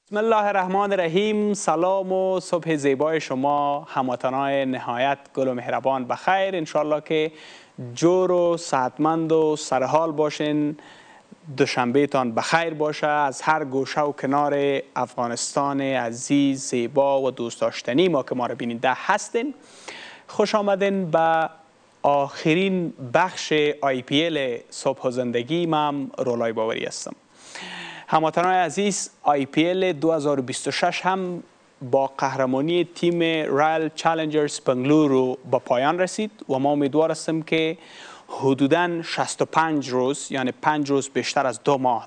بسم الله الرحمن الرحیم. سلام و صبح زیبای شما هموطنان نهایت گل و مهربان بخیر. انشالله که جور و صحتمند و سرحال باشین. دوشنبه تان بخیر باشه. از هر گوشه و کنار افغانستان عزیز زیبا و دوست داشتنی ما که ما را بیننده هستین، خوش آمدین به آخرین بخش IPL صبح و زندگی. من رولای باوری هستم. هموطنان عزیز، IPL 2026 هم با قهرمانی تیم رایل چالنجرز بنگلورو به پایان رسید و ما امیدوار هستیم که حدوداً 65 روز، یعنی 5 روز بیشتر از 2 ماه